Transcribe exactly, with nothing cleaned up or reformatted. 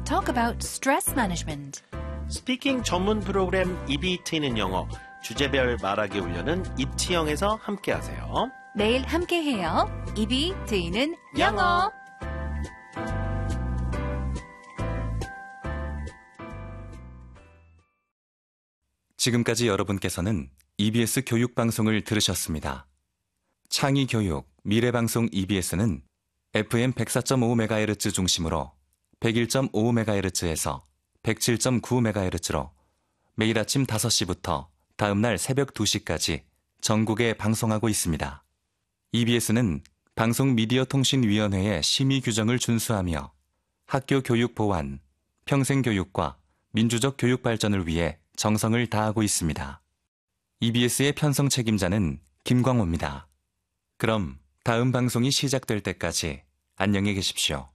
talk about stress management. 스피킹 전문 프로그램 입이 트이는 영어, 주제별 말하기 훈련은 입티영에서 함께하세요. 매일 함께해요. 입이 트이는 영어. 지금까지 여러분께서는 이비에스 교육방송을 들으셨습니다. 창의교육, 미래방송 이비에스는 에프엠 백사 점 오 메가헤르츠 중심으로 백일 점 오 메가헤르츠에서 백칠 점 구 메가헤르츠로 매일 아침 다섯 시부터 다음날 새벽 두 시까지 전국에 방송하고 있습니다. 이비에스는 방송미디어통신위원회의 심의 규정을 준수하며 학교 교육 보완, 평생교육과 민주적 교육 발전을 위해 정성을 다하고 있습니다. 이비에스의 편성 책임자는 김광호입니다. 그럼 다음 방송이 시작될 때까지 안녕히 계십시오.